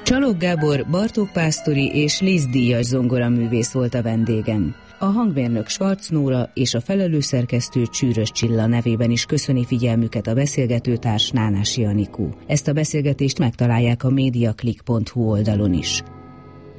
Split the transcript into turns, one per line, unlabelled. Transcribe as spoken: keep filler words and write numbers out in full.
Csalók Gábor, Bartók Pásztori és Liszt díjas zongoraművész volt a vendégem. A hangmérnök Schwarz Nóra és a felelősszerkesztő Csűrös Csilla nevében is köszöni figyelmüket a beszélgetőtárs Nánási Anikó. Ezt a beszélgetést megtalálják a mediaclick pont hu oldalon is.